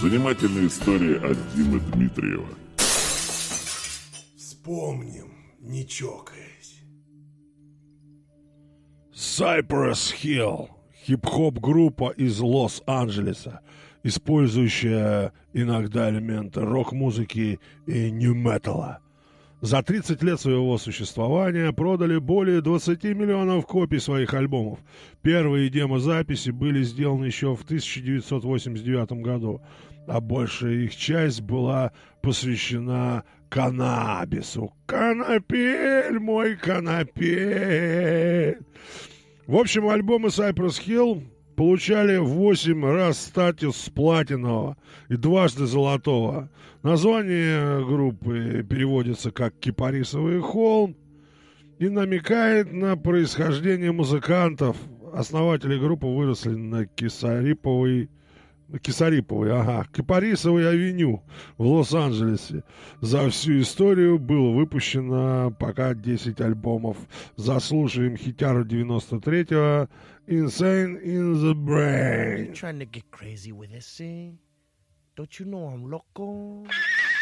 Занимательная история от Димы Дмитриева. Вспомним, не чокаясь. Cypress Hill. Хип-хоп-группа из Лос-Анджелеса, использующая иногда элементы рок-музыки и нью-металла. За 30 лет своего существования продали более 20 миллионов копий своих альбомов. Первые демозаписи были сделаны еще в 1989 году, а большая их часть была посвящена каннабису. «Конопель, мой конопель!» В общем, альбомы Cypress Hill получали 8 раз статус платинового и дважды золотого. Название группы переводится как «Кипарисовый холм» и намекает на происхождение музыкантов. Основатели группы выросли на Кипарисовой авеню в Лос-Анджелесе. За всю историю было выпущено пока 10 альбомов. Заслушаем хитяру 93-го «Insane in the Brain». Trying to get crazy with this, see? Don't you know I'm loco?